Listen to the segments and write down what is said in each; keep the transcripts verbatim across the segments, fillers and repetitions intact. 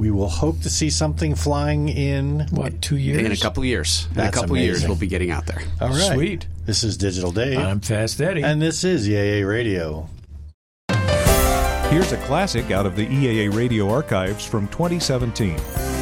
we will hope to see something flying in, what, two years? In a couple of years. That's in a couple of years, amazing. we'll be getting out there. All right. Sweet. This is Digital Dave. I'm Fast Eddie. And this is E A A Radio. Here's a classic out of the E A A Radio archives from twenty seventeen.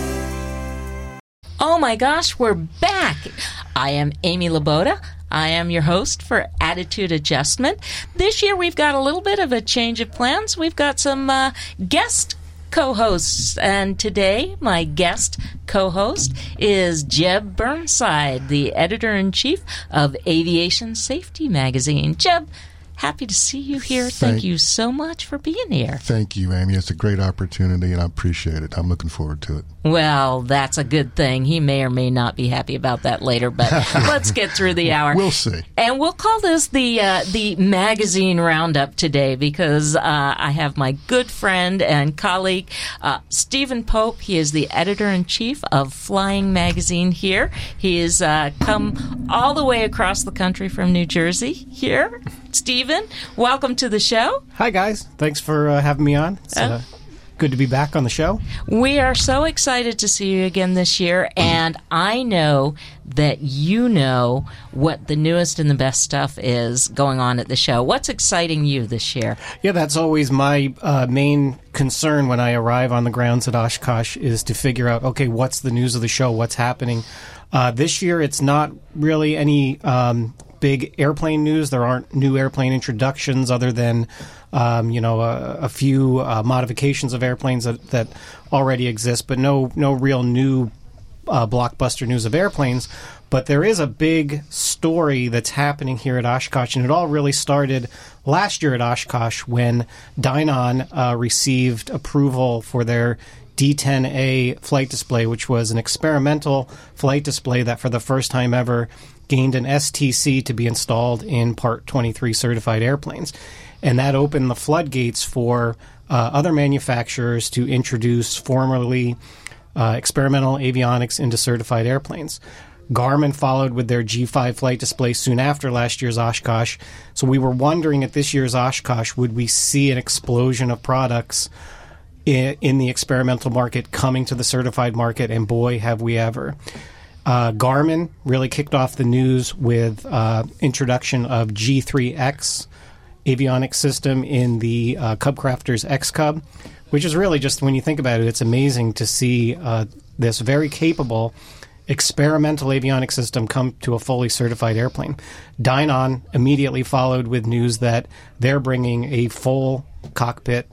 Oh my gosh, we're back. I am Amy Laboda. I am your host for Attitude Adjustment. This year we've got a little bit of a change of plans. We've got some uh, guest co-hosts, and today my guest co-host is Jeb Burnside, the editor-in-chief of Aviation Safety Magazine. Jeb, happy to see you here. Thank, Thank you so much for being here. Thank you, Amy. It's a great opportunity, and I appreciate it. I'm looking forward to it. Well, that's a good thing. He may or may not be happy about that later, but let's get through the hour. We'll see. And we'll call this the uh, the magazine roundup today because uh, I have my good friend and colleague, uh, Stephen Pope. He is the editor-in-chief of Flying Magazine here. He has uh, come all the way across the country from New Jersey here. Stephen, welcome to the show. Hi, guys. Thanks for uh, having me on. It's uh, good to be back on the show. We are so excited to see you again this year, and I know that you know what the newest and the best stuff is going on at the show. What's exciting you this year? Yeah, that's always my uh, main concern when I arrive on the grounds at Oshkosh is to figure out, okay, what's the news of the show? What's happening? Uh, this year, it's not really any um, big airplane news. There aren't new airplane introductions other than, um, you know, a, a few uh, modifications of airplanes that, that already exist, but no, no real new uh, blockbuster news of airplanes. But there is a big story that's happening here at Oshkosh, and it all really started last year at Oshkosh when Dynon uh, received approval for their D ten A flight display, which was an experimental flight display that for the first time ever gained an S T C to be installed in Part twenty-three certified airplanes. And that opened the floodgates for uh, other manufacturers to introduce formerly uh, experimental avionics into certified airplanes. Garmin followed with their G five flight display soon after last year's Oshkosh. So we were wondering at this year's Oshkosh, would we see an explosion of products in, in the experimental market coming to the certified market? And boy, have we ever. Uh, Garmin really kicked off the news with uh, introduction of G three X avionics system in the uh, Cubcrafters X Cub, which is really just, when you think about it, it's amazing to see uh, this very capable experimental avionics system come to a fully certified airplane. Dynon immediately followed with news that they're bringing a full cockpit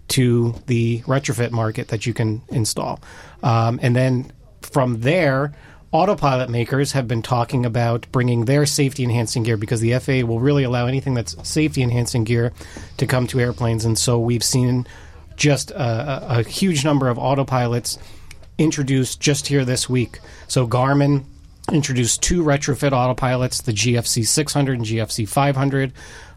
to the retrofit market that you can install. Um, and then from there, autopilot makers have been talking about bringing their safety-enhancing gear because the F A A will really allow anything that's safety-enhancing gear to come to airplanes. And so we've seen just a, a, a huge number of autopilots introduced just here this week. So Garmin introduced two retrofit autopilots, the G F C six hundred and G F C five hundred.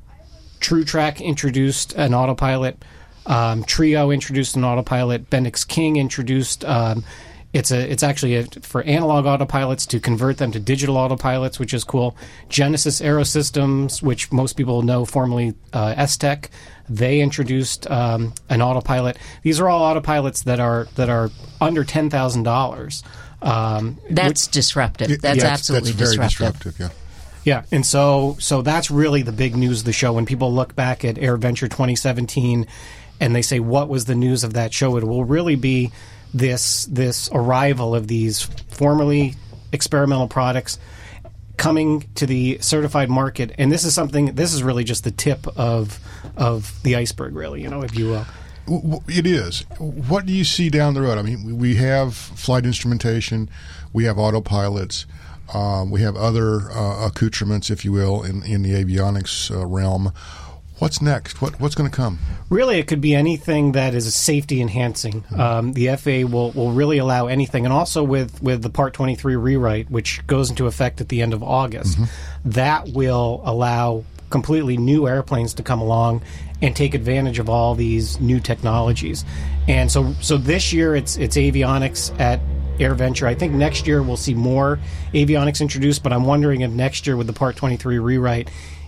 TrueTrack introduced an autopilot. Um, Trio introduced an autopilot. Bendix King introduced um, It's a. It's actually a, for analog autopilots to convert them to digital autopilots, which is cool. Genesis Aerosystems, which most people know formerly uh, S-Tech, they introduced um, an autopilot. These are all autopilots that are that are under ten thousand dollars. Um, that's which, disruptive. That's yeah, absolutely that's very disruptive. disruptive. Yeah. Yeah, and so so that's really the big news of the show. When people look back at AirVenture twenty seventeen and they say, what was the news of that show? It will really be this this arrival of these formerly experimental products coming to the certified market. And this is something, this is really just the tip of of the iceberg, really, you know, if you will. It is. What do you see down the road? I mean, we have flight instrumentation, we have autopilots, um, we have other uh, accoutrements, if you will, in, in the avionics uh, realm. What's next? What What's going to come? Really, it could be anything that is safety enhancing. Mm-hmm. Um, the F A A will, will really allow anything. And also with, with the Part twenty-three rewrite, which goes into effect at the end of August, mm-hmm. that will allow completely new airplanes to come along and take advantage of all these new technologies. And so so this year it's it's avionics at AirVenture. I think next year we'll see more avionics introduced, but I'm wondering if next year with the Part twenty-three rewrite,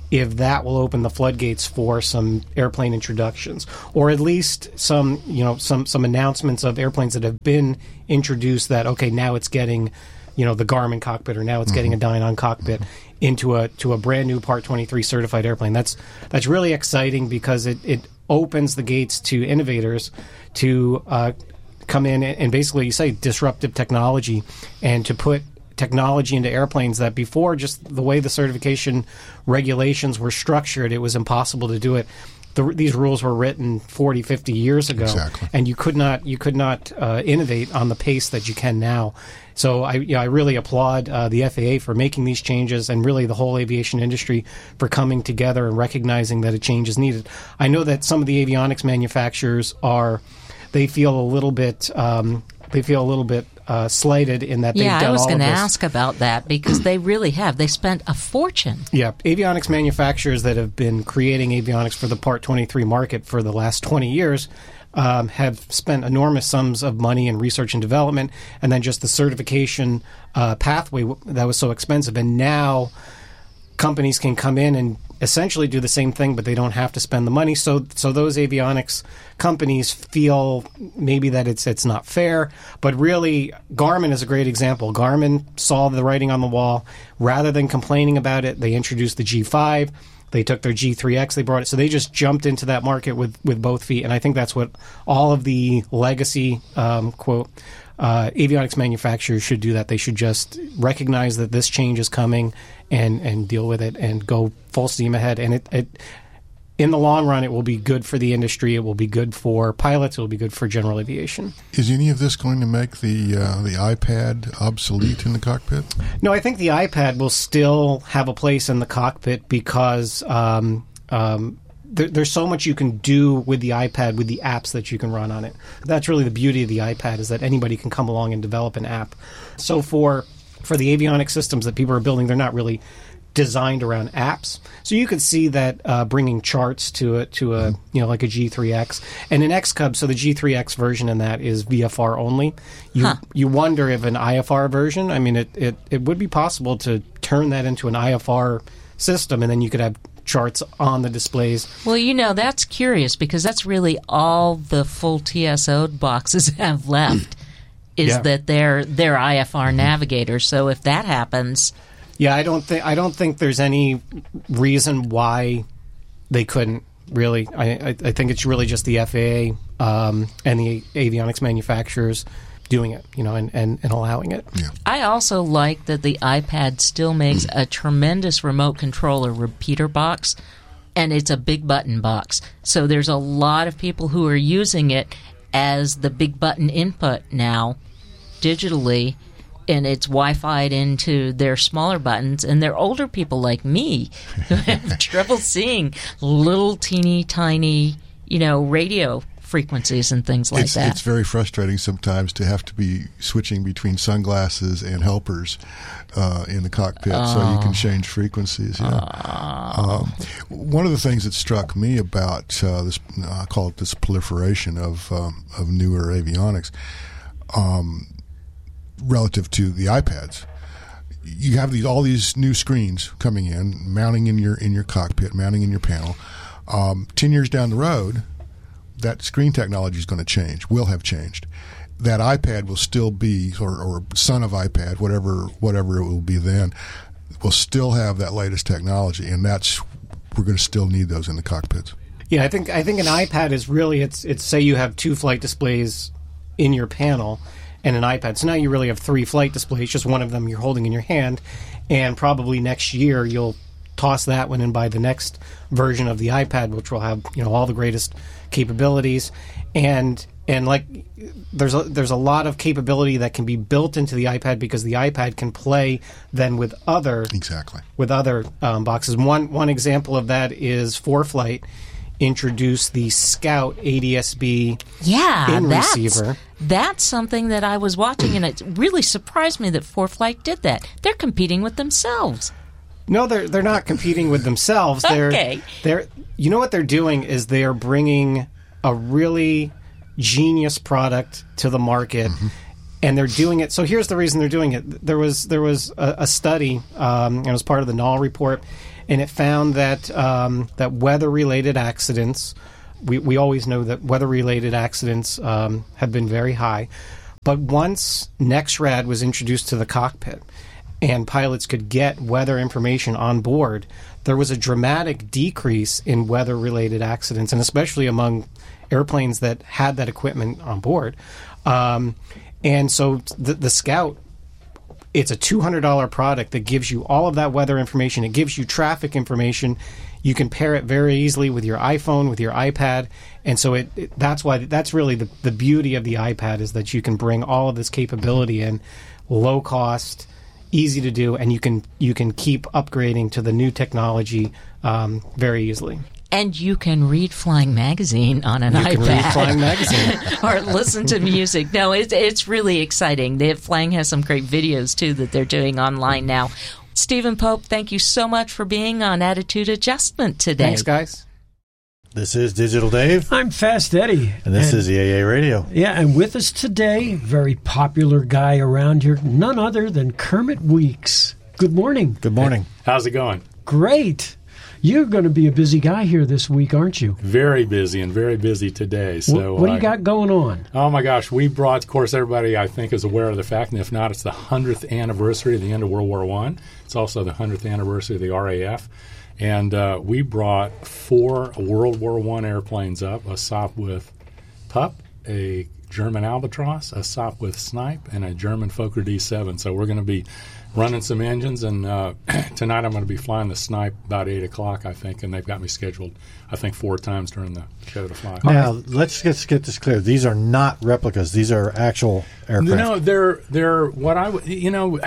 if that will open the floodgates for some airplane introductions, or at least some, you know, some some announcements of airplanes that have been introduced that, okay, now it's getting, you know, the Garmin cockpit, or now it's getting a Dynon cockpit into a to a brand new Part twenty-three certified airplane. That's that's really exciting because it, it opens the gates to innovators to uh, come in and, and basically, you say, disruptive technology, and to put technology into airplanes that before, just the way the certification regulations were structured, it was impossible to do it. The, these rules were written forty, fifty years ago, Exactly. and you could not you could not uh, innovate on the pace that you can now. So I, you know, I really applaud uh, the F A A for making these changes, and really the whole aviation industry for coming together and recognizing that a change is needed. I know that some of the avionics manufacturers are, they feel a little bit, um, they feel a little bit uh, slighted in that they've Yeah, done I was all going of to this. ask about that because they really have. They spent a fortune. Yeah, avionics manufacturers that have been creating avionics for the Part twenty-three market for the last twenty years um, have spent enormous sums of money in research and development, and then just the certification uh, pathway w- that was so expensive. And now companies can come in and essentially do the same thing, but they don't have to spend the money. So, so those avionics companies feel maybe that it's it's not fair. But really, Garmin is a great example. Garmin saw the writing on the wall. Rather than complaining about it, they introduced the G five. They took their G three X, they brought it. So they just jumped into that market with, with both feet. And I think that's what all of the legacy, um, quote, uh, avionics manufacturers should do, that they should just recognize that this change is coming and, and deal with it and go full steam ahead. And it, it, in the long run, it will be good for the industry. It will be good for pilots. It will be good for general aviation. Is any of this going to make the uh, the iPad obsolete in the cockpit? No, I think the iPad will still have a place in the cockpit because um, um, there, there's so much you can do with the iPad, with the apps that you can run on it. That's really the beauty of the iPad, is that anybody can come along and develop an app. So for for the avionics systems that people are building, they're not really designed around apps. So you could see that uh, bringing charts to a, to a, you know, like a G three X and an X Cub. So the G three X version in that is V F R only. You Huh. you wonder if an I F R version, I mean, it, it, it would be possible to turn that into an I F R system, and then you could have charts on the displays. Well, you know, that's curious because that's really all the full T S O boxes have left is Yeah. that they're, they're I F R navigators. So if that happens... Yeah, I don't think I don't think there's any reason why they couldn't really. I, I, I think it's really just the F A A um, and the avionics manufacturers doing it, you know, and, and, and allowing it. Yeah. I also like that the iPad still makes a tremendous remote controller repeater box, and it's a big button box. So there's a lot of people who are using it as the big button input now, digitally, and it's Wi-Fi'd into their smaller buttons, and they're older people like me who have trouble seeing little teeny tiny, you know, radio frequencies and things like it's, that. It's very frustrating sometimes to have to be switching between sunglasses and helpers uh, in the cockpit so you can change frequencies. You know? um, one of the things that struck me about uh, this, I call it this proliferation of um, of newer avionics, um, relative to the iPads. You have these all these new screens coming in, mounting in your in your cockpit, mounting in your panel. Um, ten years down the road, that screen technology is going to change, will have changed. That iPad will still be, or, or son of iPad, whatever whatever it will be then, will still have that latest technology, and that's we're going to still need those in the cockpits. Yeah, I think I think an iPad is really it's it's say you have two flight displays in your panel and an iPad. So now you really have three flight displays, just one of them you're holding in your hand, and probably next year you'll toss that one and buy the next version of the iPad, which will have, you know, all the greatest capabilities. And and like there's a, there's a lot of capability that can be built into the iPad because the iPad can play then with other Exactly. with other um, boxes. One one example of that is ForeFlight introduced the Scout A D S B Yeah, in that's, receiver. that's something that I was watching, and it really surprised me that ForeFlight did that. They're competing with themselves. No, they're they're not competing with themselves. They're, Okay. They're you know what they're doing is they are bringing a really genius product to the market, and they're doing it. So here's the reason they're doing it. There was there was a, a study, um, and it was part of the Null report, and it found that um, that weather-related accidents. We we always know that weather-related accidents um, have been very high, but once NEXRAD was introduced to the cockpit, and pilots could get weather information on board, there was a dramatic decrease in weather-related accidents, and especially among airplanes that had that equipment on board. Um, and so the, the Scout, it's a two hundred dollars product that gives you all of that weather information. It gives you traffic information. You can pair it very easily with your iPhone, with your iPad. And so it, it that's why that's really the, the beauty of the iPad, is that you can bring all of this capability in, low cost, easy to do, and you can you can keep upgrading to the new technology um, very easily. And you can read Flying Magazine on an you iPad. You can read Flying Magazine. Or listen to music. No, it's, it's really exciting. They, Flying has some great videos, too, that they're doing online now. Stephen Pope, thank you so much for being on Attitude Adjustment today. Thanks, guys. This is Digital Dave. I'm Fast Eddie. And this and, is E A A Radio. Yeah, and with us today, very popular guy around here, none other than Kermit Weeks. Good morning. Good morning. How's it going? Great. You're going to be a busy guy here this week, aren't you? Very busy, and very busy today. So, what, what do you uh, got going on? Oh, my gosh. We brought, of course, everybody, I think, is aware of the fact, and if not, it's the hundredth anniversary of the end of World War One. It's also the hundredth anniversary of the R A F. And uh, we brought four World War One airplanes up, a S O P with Pup, a German Albatross, a S O P with Snipe, and a German Fokker D seven. So we're going to be running some engines, and uh, tonight I'm going to be flying the Snipe about eight o'clock, I think, and they've got me scheduled, I think, four times during the show to fly. Now, let's get, get this clear. These are not replicas. These are actual aircraft. No, they're, they're what I would, you know,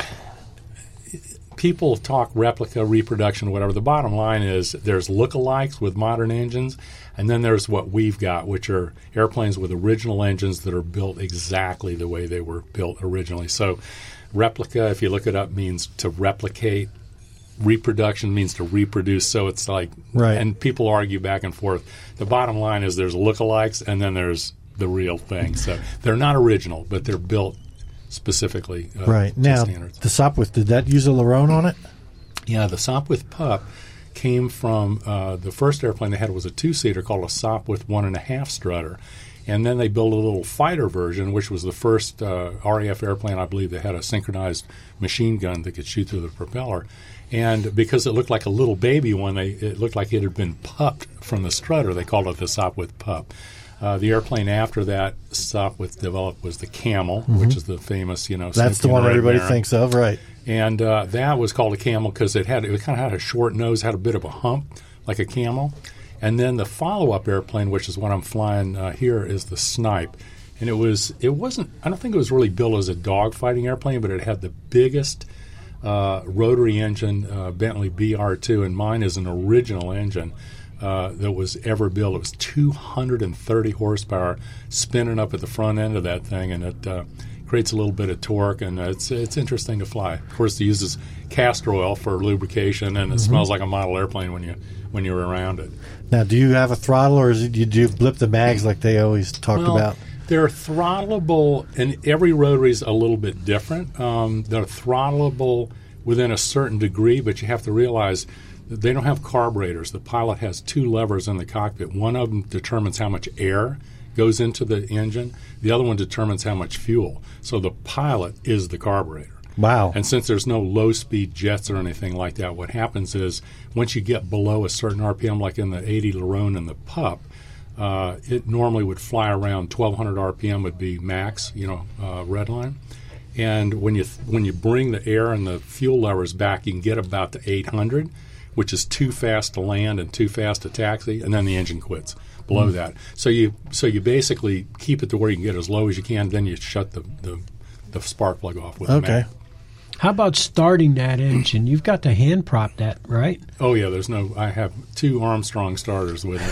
people talk replica, reproduction, whatever. The bottom line is there's lookalikes with modern engines, and then there's what we've got, which are airplanes with original engines that are built exactly the way they were built originally. So replica, if you look it up, means to replicate. Reproduction means to reproduce. So it's like, right. And people argue back and forth. The bottom line is there's lookalikes, and then there's the real thing. So they're not original, but they're built specifically uh, right. to Now, standards. the S O P with, did that use a Lerone on it? Yeah, the S O P with Pup came from uh, the first airplane they had was a two-seater called a S O P with one and a half strutter. And then they built a little fighter version, which was the first uh, R A F airplane, I believe, that had a synchronized machine gun that could shoot through the propeller. And because it looked like a little baby one, they, it looked like it had been pupped from the strutter. They called it the S O P with Pup. Uh, the airplane after that S O P with developed was the Camel, mm-hmm. which is the famous, you know, that's the one everybody thinks of, right? And uh, that was called a Camel because it had it kind of had a short nose, had a bit of a hump like a camel. And then the follow-up airplane, which is what I'm flying uh, here, is the Snipe. And it was it wasn't I don't think it was really built as a dogfighting airplane, but it had the biggest uh, rotary engine, uh, Bentley B R two, and mine is an original engine. Uh, that was ever built. It was two hundred thirty horsepower spinning up at the front end of that thing, and it uh, creates a little bit of torque, and it's it's interesting to fly. Of course, it uses castor oil for lubrication, and it mm-hmm. smells like a model airplane when you when you're around it. Now, do you have a throttle, or is it, you do blip the mags like they always talked well, about? They're throttleable, and every rotary is a little bit different. Um, they're throttleable within a certain degree, but you have to realize they don't have carburetors. The pilot has two levers in the cockpit. One of them determines how much air goes into the engine. The other one determines how much fuel. So the pilot is the carburetor. Wow. And since there's no low-speed jets or anything like that, what happens is once you get below a certain R P M, like in the eighty Lerone and the Pup, uh, it normally would fly around twelve hundred R P M would be max, you know, uh, red line. And when you th- when you bring the air and the fuel levers back, you can get about to eight hundred, which is too fast to land and too fast to taxi, and then the engine quits below mm. that. So you so you basically keep it to where you can get as low as you can, then you shut the, the, the spark plug off with okay. the mag. How about starting that engine? You've got to hand prop that, right? Oh yeah, there's no. I have two Armstrong starters with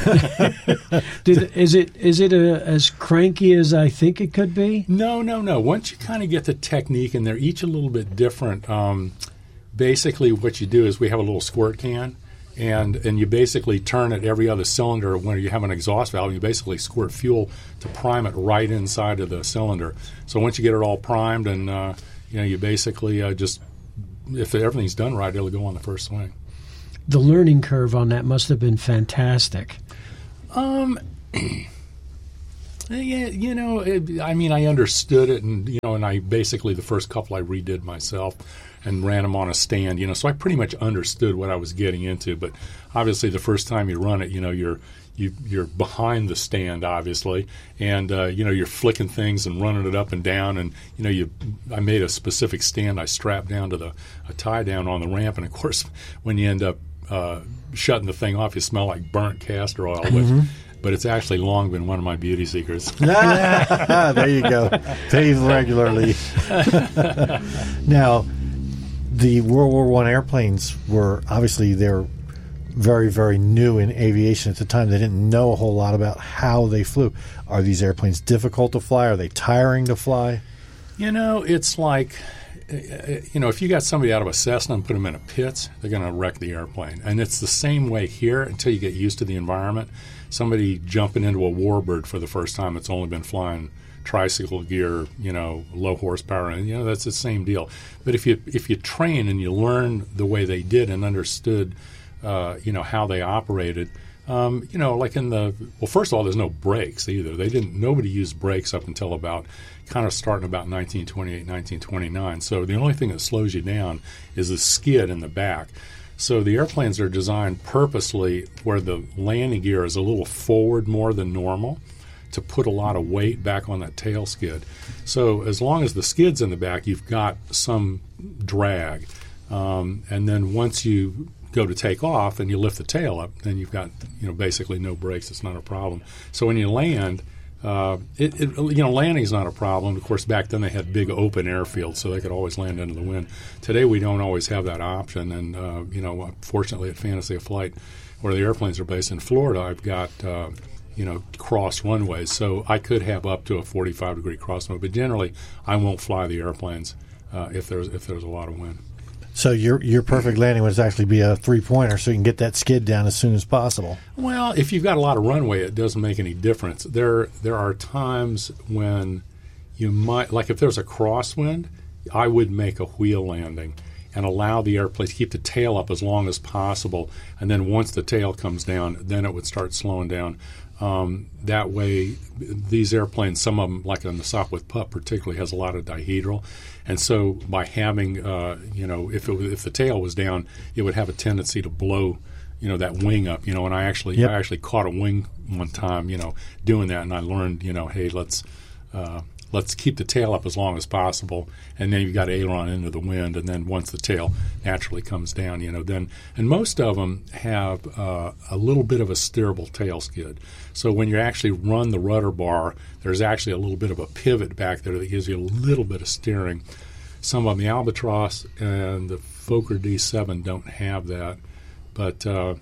me. Did, is it is it a, as cranky as I think it could be? No, no, no. Once you kind of get the technique, and they're each a little bit different. Um, basically, what you do is we have a little squirt can, and and you basically turn it every other cylinder. When you have an exhaust valve, you basically squirt fuel to prime it right inside of the cylinder. So once you get it all primed and uh, you know, you basically uh, just, if everything's done right, it'll go on the first swing. the learning curve on that must have been fantastic. Um, yeah, you know, it, I mean, I understood it, and you know, and I basically the first couple I redid myself and ran them on a stand, you know, so I pretty much understood what I was getting into. But obviously, the first time you run it, you know, you're you, you're behind the stand, obviously, and uh, you know, you're flicking things and running it up and down, and you know, you I made a specific stand I strapped down to the a tie down on the ramp, and of course, when you end up uh, shutting the thing off, you smell like burnt castor oil. Mm-hmm. But it's actually long been one of my beauty secrets. There you go. Bathe regularly. Now, the World War One airplanes were obviously they're very, very new in aviation at the time. They didn't know a whole lot about how they flew. Are these airplanes difficult to fly? Are they tiring to fly? You know, it's like, you know, if you got somebody out of a Cessna and put them in a pit, they're going to wreck the airplane. And it's the same way here until you get used to the environment. Somebody jumping into a Warbird for the first time that's only been flying tricycle gear, you know, low horsepower, and you know that's the same deal. But if you if you train and you learn the way they did and understood, uh, you know, how they operated, um, you know, like in the well, first of all, there's no brakes either. They didn't. Nobody used brakes up until about kind of starting about nineteen twenty-eight, nineteen twenty-nine. So the only thing that slows you down is the skid in the back. So the airplanes are designed purposely where the landing gear is a little forward more than normal to put a lot of weight back on that tail skid. So as long as the skid's in the back, you've got some drag. Um, and then once you go to take off and you lift the tail up, then you've got, you know, basically no brakes. It's not a problem. So when you land, uh, it, it, you know, landing's not a problem. Of course, back then they had big open airfields, so they could always land into the wind. Today we don't always have that option. And, uh, you know, fortunately at Fantasy of Flight, where the airplanes are based in Florida, I've got, uh, you know, cross runways. So I could have up to a forty-five degree cross runway. But generally, I won't fly the airplanes uh, if there's if there's a lot of wind. So your your perfect landing would actually be a three-pointer so you can get that skid down as soon as possible. Well, if you've got a lot of runway, it doesn't make any difference. There there are times when you might, like if there's a crosswind, I would make a wheel landing and allow the airplane to keep the tail up as long as possible. And then once the tail comes down, then it would start slowing down. Um, that way, these airplanes, some of them, like on the Sopwith Pup particularly, has a lot of dihedral. And so by having, uh, you know, if it was, if the tail was down, it would have a tendency to blow, you know, that wing up, you know, and I actually yep. I actually caught a wing one time, you know, doing that, and I learned, you know, hey, let's uh, let's keep the tail up as long as possible, and then you've got aileron into the wind, and then once the tail naturally comes down, you know, then, and most of them have uh, a little bit of a steerable tail skid. So when you actually run the rudder bar, there's actually a little bit of a pivot back there that gives you a little bit of steering. Some of them, the Albatross and the Fokker D seven don't have that, but uh,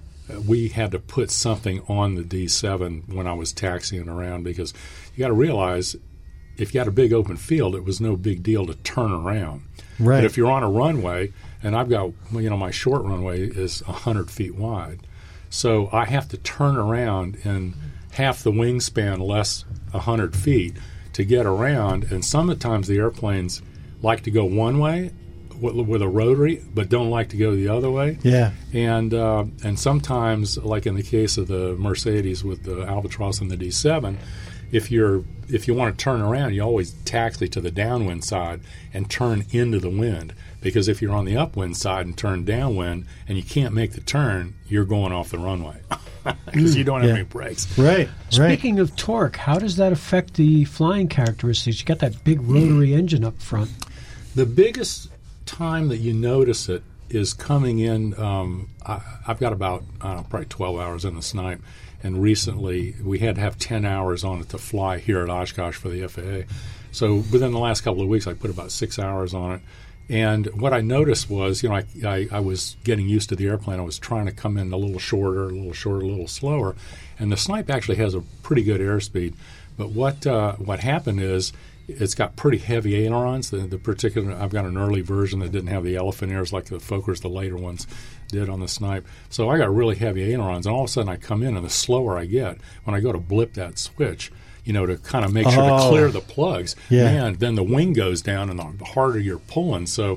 we had to put something on the D seven when I was taxiing around, because you got to realize if you had a big open field, it was no big deal to turn around. Right. But if you're on a runway, and I've got, you know, my short runway is one hundred feet wide, so I have to turn around in half the wingspan less one hundred feet to get around, and sometimes the airplanes like to go one way with, with a rotary, but don't like to go the other way. Yeah. And uh, and sometimes, like in the case of the Mercedes with the Albatross and the D seven, if you're if you want to turn around, you always taxi to the downwind side and turn into the wind. Because if you're on the upwind side and turn downwind and you can't make the turn, you're going off the runway because you don't have yeah. any brakes. Right, right. Speaking of torque, how does that affect the flying characteristics? You got that big rotary engine up front. The biggest time that you notice it is coming in. Um, I, I've got about uh, probably twelve hours in the Snipe, and recently we had to have ten hours on it to fly here at Oshkosh for the F A A. So within the last couple of weeks, I put about six hours on it. And what I noticed was, you know, I, I, I was getting used to the airplane. I was trying to come in a little shorter, a little shorter, a little slower. And the Snipe actually has a pretty good airspeed. But what uh, what happened is it's got pretty heavy ailerons. The, the particular, I've got an early version that didn't have the elephant ears like the Fokkers, the later ones, did on the Snipe. So I got really heavy ailerons. And all of a sudden I come in, and the slower I get, when I go to blip that switch, you know, to kind of make sure oh. to clear the plugs, yeah. man, then the wing goes down and the harder you're pulling. So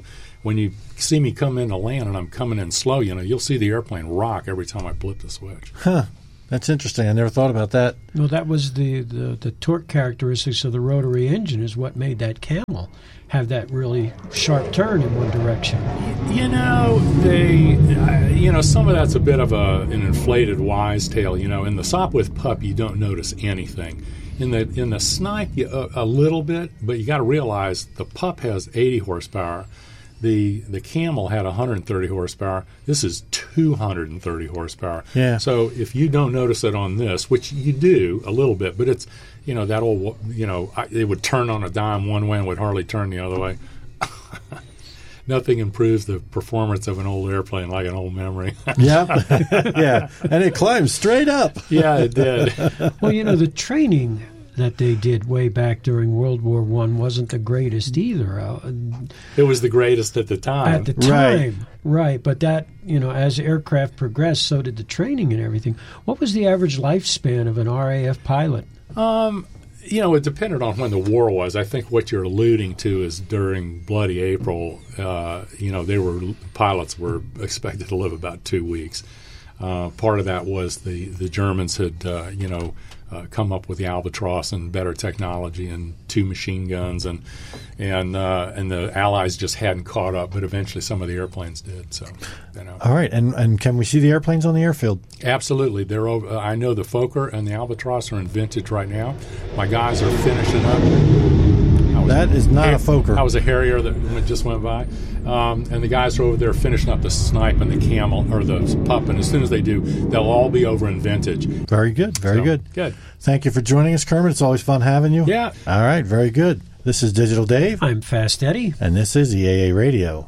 when you see me come into land and I'm coming in slow, you know, you'll see the airplane rock every time I flip the switch. Huh. That's interesting. I never thought about that. Well, that was the, the, the torque characteristics of the rotary engine is what made that Camel have that really sharp turn in one direction. You know, they, uh, you know, some of that's a bit of a, an inflated wise tale. You know, in the Sopwith Pup, you don't notice anything. In the in the Snipe, you, uh, a little bit, but you got to realize the Pup has eighty horsepower. The the Camel had one hundred thirty horsepower. This is two hundred thirty horsepower. Yeah. So if you don't notice it on this, which you do a little bit, but it's, you know, that old, you know, I, it would turn on a dime one way and would hardly turn the other way. Nothing improves the performance of an old airplane like an old memory. Yep. Yeah. And it climbs straight up. Yeah, it did. Well, you know, the training that they did way back during World War One wasn't the greatest either. Uh, It was the greatest at the time. At the time, right. right. But that, you know, as aircraft progressed, so did the training and everything. What was the average lifespan of an R A F pilot? Um, you know, it depended on when the war was. I think what you're alluding to is during Bloody April, uh, you know, they were pilots were expected to live about two weeks. Uh, part of that was the, the Germans had, uh, you know, uh, come up with the Albatross and better technology and two machine guns, and and uh, and the Allies just hadn't caught up. But eventually, some of the airplanes did. So, you know. All right, and and can we see the airplanes on the airfield? Absolutely, they're over. Uh, I know the Fokker and the Albatross are in vintage right now. My guys are finishing up. That is not a Fokker. That was a Harrier that just went by. Um, and the guys are over there finishing up the Snipe and the Camel, or the Pup, and as soon as they do, they'll all be over in vintage. Very good, very So, good. Good. Thank you for joining us, Kermit. It's always fun having you. Yeah. All right, very good. This is Digital Dave. I'm Fast Eddie. And this is E A A Radio.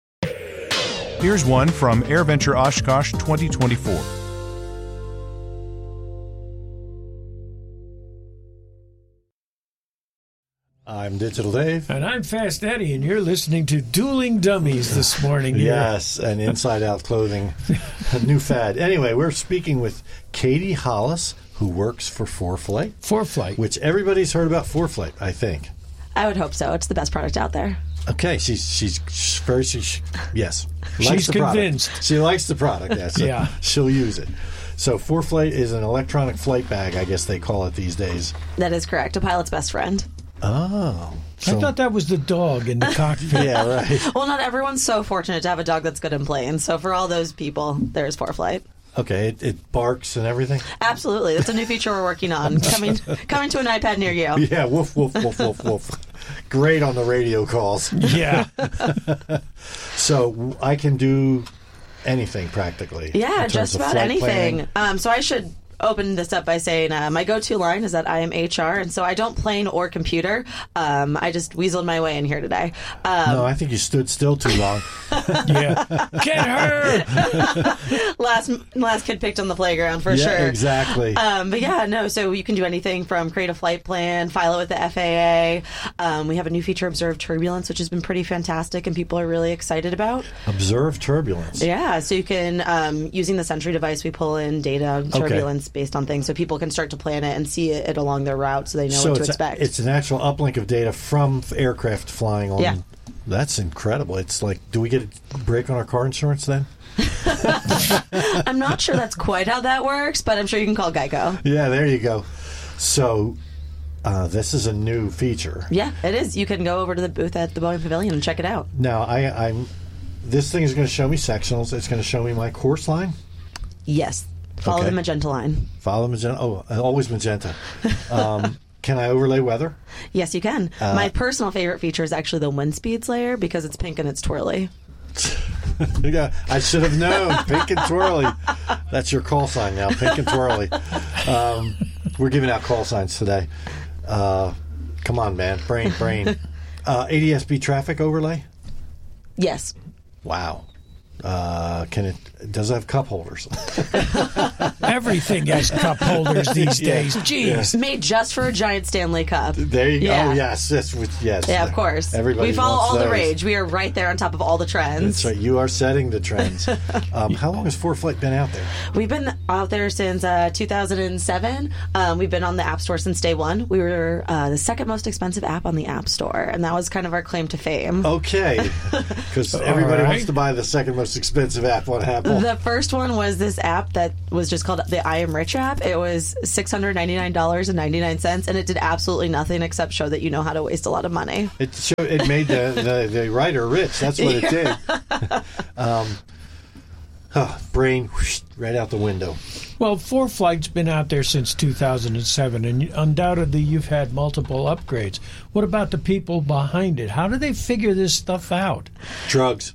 Here's one from AirVenture Oshkosh twenty twenty-four. I'm Digital Dave. And I'm Fast Eddie, and you're listening to Dueling Dummies this morning. Here. Yes, and Inside Out Clothing, a new fad. Anyway, we're speaking with Katie Hollis, who works for ForeFlight. ForeFlight. Which everybody's heard about ForeFlight, I think. I would hope so. It's the best product out there. Okay, she's she's very she, yes. She's likes the convinced. Product. She likes the product. Yes, so yeah, she'll use it. So ForeFlight is an electronic flight bag, I guess they call it these days. That is correct. A pilot's best friend. Oh. So, I thought that was the dog in the cockpit. Yeah, right. Well, not everyone's so fortunate to have a dog that's good in planes. So for all those people, there's ForeFlight. Okay, it, it barks and everything? Absolutely. That's a new feature we're working on. Coming coming to an iPad near you. Yeah, woof, woof, woof, woof, woof. Great on the radio calls. Yeah. So I can do anything practically. Yeah, just about anything. Um, so I should open this up by saying uh, my go-to line is that I am H R, and so I don't plane or computer. Um, I just weaseled my way in here today. Um, no, I think you stood still too long. Yeah. Get her! last last kid picked on the playground for yeah, sure. Exactly. Um, but yeah, no, so you can do anything from create a flight plan, file it with the F A A. Um, we have a new feature, Observe Turbulence, which has been pretty fantastic and people are really excited about. Observe Turbulence. Yeah, so you can, um, using the Sentry device, we pull in data, turbulence, okay, based on things, so people can start to plan it and see it along their route so they know so what to it's expect. A, it's an actual uplink of data from aircraft flying on. Yeah. That's incredible. It's like, do we get a break on our car insurance then? I'm not sure that's quite how that works, but I'm sure you can call Geico. Yeah, there you go. So uh, this is a new feature. Yeah, it is. You can go over to the booth at the Boeing Pavilion and check it out. Now, I, I'm. This thing is going to show me sectionals. It's going to show me my course line. Yes. Follow okay. the magenta line. Follow the magenta. Oh, always magenta. Um, can I overlay weather? Yes, you can. Uh, My personal favorite feature is actually the wind speeds layer because it's pink and it's twirly. Yeah, I should have known. Pink and twirly. That's your call sign now. Pink and twirly. Um, we're giving out call signs today. Uh, come on, man. Brain, brain. Uh, A D S B traffic overlay? Yes. Wow. Uh, can it does it have cup holders? Everything has cup holders these days. Jeez. Made just for a giant Stanley Cup. There you go. Yeah. Oh, yes, yes, with- yes. Yeah, of course. Everybody we follow wants all the those. rage. We are right there on top of all the trends. That's right. You are setting the trends. um, how long has FourFlight been out there? We've been out there since uh, two thousand seven. Um, we've been on the App Store since day one. We were uh, the second most expensive app on the App Store, and that was kind of our claim to fame. Okay, because everybody right. wants to buy the second most expensive app on Apple. The first one was this app that was just called the I Am Rich app. It was six hundred ninety-nine dollars and ninety-nine cents, and it did absolutely nothing except show that you know how to waste a lot of money. It showed, it made the, the, the writer rich. That's what it did. um, oh, brain whoosh, right out the window. Well, FourFlight's been out there since two thousand seven, and undoubtedly you've had multiple upgrades. What about the people behind it? How do they figure this stuff out? Drugs.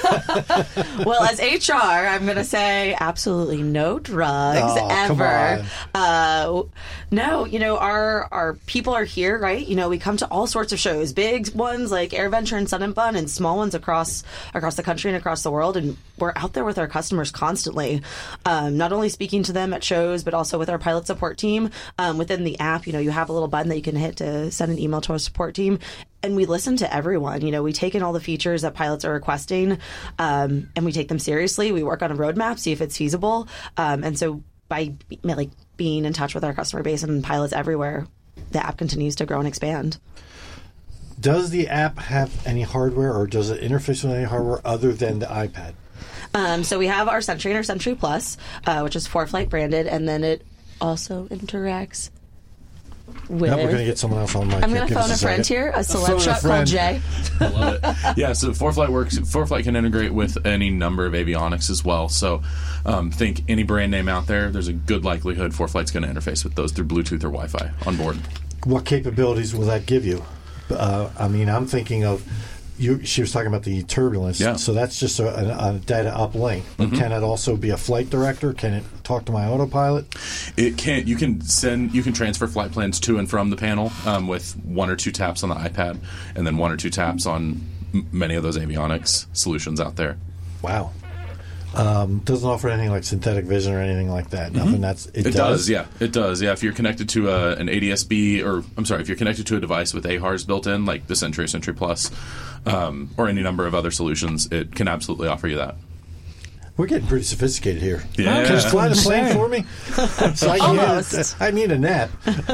Well, as H R, I'm going to say absolutely no drugs Oh, come ever. on. Uh, no, you know, our our people are here, right? You know, we come to all sorts of shows, big ones like AirVenture and Sun and Fun, and small ones across across the country and across the world. And we're out there with our customers constantly, um, not only speaking to them at shows, but also with our pilot support team. Um, within the app, you know, you have a little button that you can hit to send an email to our support team. And we listen to everyone. You know, we take in all the features that pilots are requesting, um, and we take them seriously. We work on a roadmap, see if it's feasible. Um, and so by like being in touch with our customer base and pilots everywhere, the app continues to grow and expand. Does the app have any hardware, or does it interface with any hardware other than the iPad? Um, so we have our Sentry and our Sentry Plus, uh, which is FourFlight branded, and then it also interacts with... No, we're going to get someone else on mic. I'm going to Give us phone a friend second. here, a Phone celeb a truck friend. called Jay. Love it. Yeah, so FourFlight works. FourFlight can integrate with any number of avionics as well. So um, think any brand name out there, there's a good likelihood FourFlight's going to interface with those through Bluetooth or Wi-Fi on board. What capabilities will that give you? Uh, I mean, I'm thinking of... You, she was talking about the turbulence, Yeah. so that's just a, a, a data uplink. But Mhm. can it also be a flight director? Can it talk to my autopilot? It can. You can send. You can transfer flight plans to and from the panel um, with one or two taps on the iPad, and then one or two taps on m- many of those avionics solutions out there. Wow. Um, doesn't offer anything like synthetic vision or anything like that. Nothing that's it, It, does. does. yeah. It does, yeah. If you're connected to a, an A D S B, or I'm sorry, if you're connected to a device with A H A Rs built in, like the Sentry or Sentry Plus, um, or any number of other solutions, it can absolutely offer you that. We're getting pretty sophisticated here. Yeah. Can you fly the plane Insane. for me? So I, need a, Almost. I need a nap.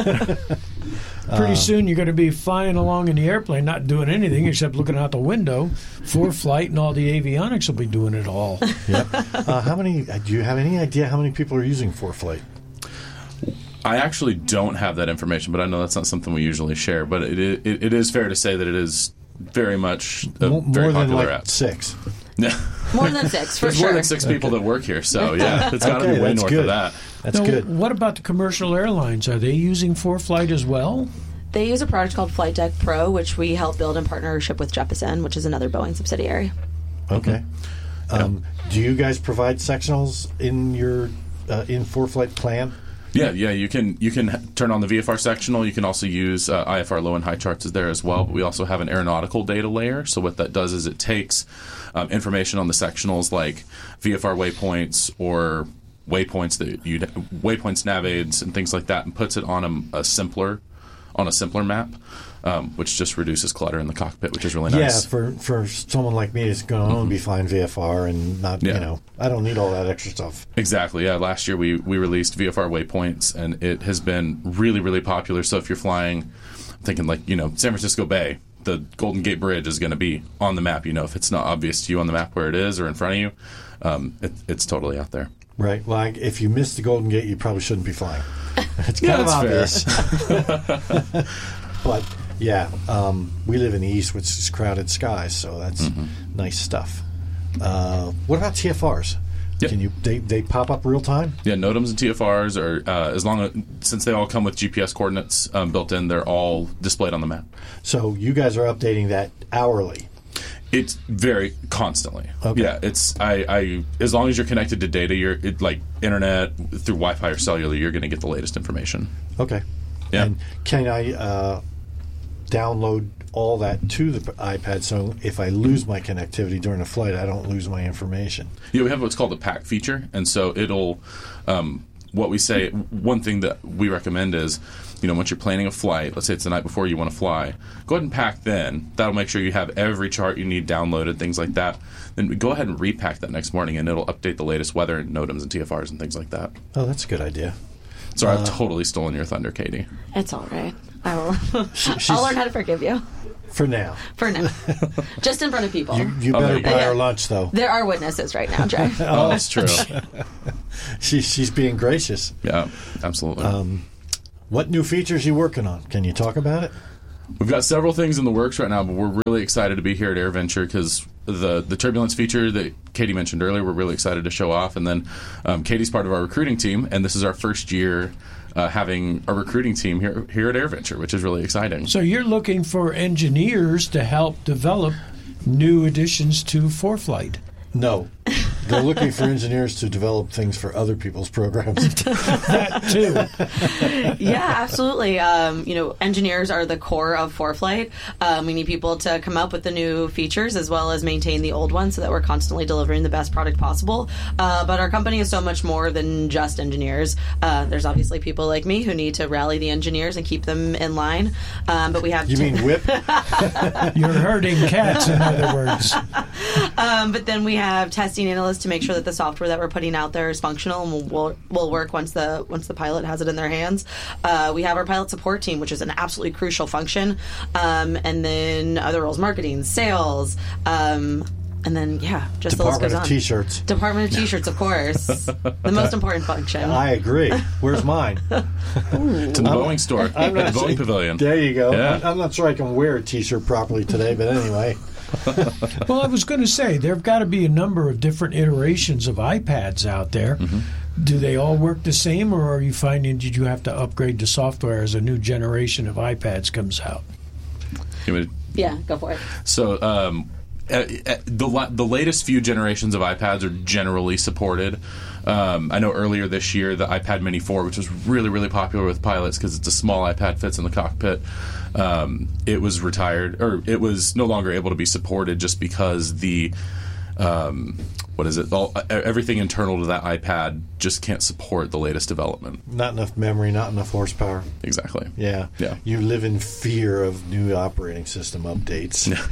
Pretty soon you're going to be flying along in the airplane, not doing anything except looking out the window. FourFlight and all the avionics will be doing it all. Yep. Uh, how many? Do you have any idea how many people are using FourFlight? I actually don't have that information, but I know that's not something we usually share. But it it, it is fair to say that it is very much a More, very more than popular like app. six. More than six, for There's sure. more than six people that work here, so yeah, it's got to Okay, be way that's north good. of that. That's Now, good. What about the commercial airlines? Are they using FourFlight as well? They use a product called Flight Deck Pro, which we help build in partnership with Jeppesen, which is another Boeing subsidiary. Okay. Um, do you guys provide sectionals in your uh, in FourFlight plan? Yeah, yeah, you can you can h- turn on the V F R sectional. You can also use uh, I F R low and high charts is there as well. But we also have an aeronautical data layer. So what that does is it takes um, information on the sectionals like V F R waypoints or waypoints that you waypoints, nav aids, and things like that, and puts it on a, a simpler on a simpler map, um, which just reduces clutter in the cockpit, which is really nice. Yeah, for for someone like me that's going to only be flying V F R and not, Yeah. you know, I don't need all that extra stuff. Exactly. Yeah. Last year we, we released V F R waypoints, and it has been really, really popular. So if you're flying, I'm thinking like, you know, San Francisco Bay, the Golden Gate Bridge is going to be on the map. You know, if it's not obvious to you on the map where it is or in front of you, um, it, it's totally out there. Right. Well, I, if you missed the Golden Gate, you probably shouldn't be flying. It's kind Yeah, of that's obvious. But yeah, um, we live in the East, which is crowded skies, so that's Mm-hmm. nice stuff. Uh, what about T F Rs? Yep. Can you they, they pop up real time? Yeah, NOTAMs and T F Rs are uh, as long as since they all come with G P S coordinates um, built in, they're all displayed on the map. So you guys are updating that hourly. It's very constantly. Okay. Yeah, it's I, I as long as you're connected to data, you're it, like internet through Wi-Fi or cellular, you're going to get the latest information. Okay. Yeah. And can I uh, download all that to the iPad, so if I lose my connectivity during a flight, I don't lose my information. Yeah, we have what's called the pack feature, and so it'll. Um, what we say, one thing that we recommend is, you know, once you're planning a flight, let's say it's the night before you want to fly, go ahead and pack then. That'll make sure you have every chart you need downloaded, things like that. Then go ahead and repack that next morning, and it'll update the latest weather and NOTAMs and T F Rs and things like that. Oh, that's a good idea. Sorry, Uh, I've totally stolen your thunder, Katie. It's all right. I will. she's- I'll learn how to forgive you For now. for now, just in front of people. You, you Oh, better there you buy go. our lunch, though. There are witnesses right now, Jay. Oh, that's true. She, she's being gracious. Yeah, absolutely. Um, what new features are you working on? Can you talk about it? We've got several things in the works right now, but we're really excited to be here at AirVenture because the the turbulence feature that Katie mentioned earlier, we're really excited to show off. And then um, Katie's part of our recruiting team, and this is our first year uh, having a recruiting team here here at AirVenture, which is really exciting. So you're looking for engineers to help develop new additions to ForeFlight. No. They're looking for engineers to develop things for other people's programs. That too. Yeah, absolutely. Um, you know, engineers are the core of ForeFlight. Um, we need people to come up with the new features as well as maintain the old ones so that we're constantly delivering the best product possible. Uh, but our company is so much more than just engineers. Uh, there's obviously people like me who need to rally the engineers and keep them in line. Um, but we have You to- mean whip? You're herding cats, in other words. Um, but then we have testing analysts to make sure that the software that we're putting out there is functional and will, will, will work once the once the pilot has it in their hands. Uh, we have our pilot support team, which is an absolutely crucial function. Um, and then other roles, marketing, sales, um, and then, yeah, just the list Department goes of on. T-shirts. Department of T-shirts, of course. The most important function. I agree. Where's mine? To the Boeing store, I'm the not Boeing sure- Pavilion. There you go. Yeah. I'm, I'm not sure I can wear a T-shirt properly today, but anyway. Well, I was going to say, there have got to be a number of different iterations of iPads out there. Mm-hmm. Do they all work the same, or are you finding did you have to upgrade the software as a new generation of iPads comes out? You mean- Yeah, go for it. So um, uh, uh, the la- the latest few generations of iPads are generally supported. Um, I know earlier this year the iPad Mini four, which was really really popular with pilots because it's a small iPad, fits in the cockpit. Um, it was retired, or it was no longer able to be supported just because the um, what is it? All, everything internal to that iPad just can't support the latest development. Not enough memory, not enough horsepower. Exactly. Yeah. Yeah. You live in fear of new operating system updates. you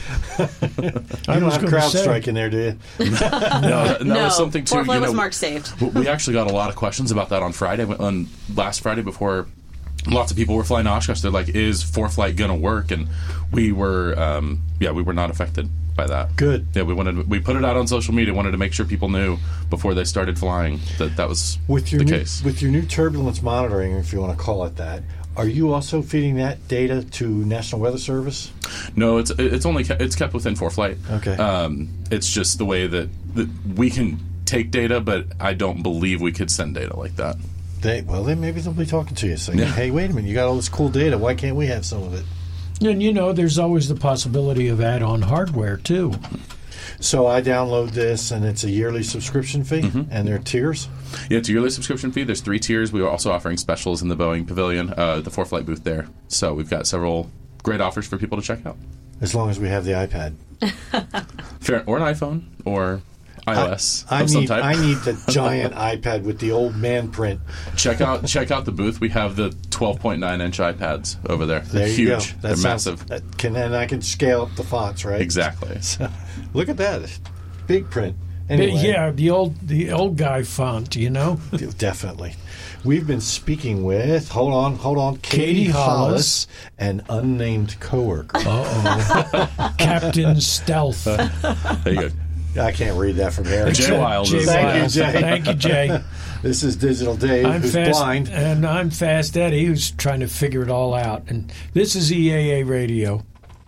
I don't was have gonna CrowdStrike say- in there, do you? No, that, and that was something too. ForeFlight you know, was mark saved. we actually got a lot of questions about that on Friday. On last Friday, before lots of people were flying to Oshkosh, they're like, "Is ForeFlight going to work?" And we were, um, yeah, we were not affected by that. Good. Yeah, we wanted we put it out on social media. Wanted to make sure people knew before they started flying that that was With your the new, case. with your new turbulence monitoring, if you want to call it that, are you also feeding that data to National Weather Service? No, it's it's only ke- it's kept within ForeFlight. Okay. Um, it's just the way that, that we can take data, but I don't believe we could send data like that. They well, then maybe they'll be talking to you saying, Yeah. "Hey, wait a minute, you got all this cool data. Why can't we have some of it?" And, you know, there's always the possibility of add-on hardware, too. So I download this, and it's a yearly subscription fee, Mm-hmm. and there are tiers. Yeah, it's a yearly subscription fee. There's three tiers. We are also offering specials in the Boeing Pavilion, uh, the ForeFlight booth there. So we've got several great offers for people to check out. As long as we have the iPad. Fair, or an iPhone, or iOS I of some need type. I need the giant iPad with the old man print. check out check out the booth. We have the twelve point nine inch iPads over there. There They're you huge. go. That They're sounds- massive. That can and I can scale up the fonts, right? Exactly. Look at that, big print. But, Anyway, yeah, the old the old guy font, you know. definitely. We've been speaking with hold on, hold on, Katie, Katie Hollis, Hollis. an unnamed coworker. Uh-oh. Captain Stealth. There you go. I can't read that from here. Jay Wild Jay is- Thank you, Wild. Jay. Thank you, Jay. This is Digital Dave, I'm who's fast, blind. and I'm Fast Eddie, who's trying to figure it all out. And this is E A A Radio.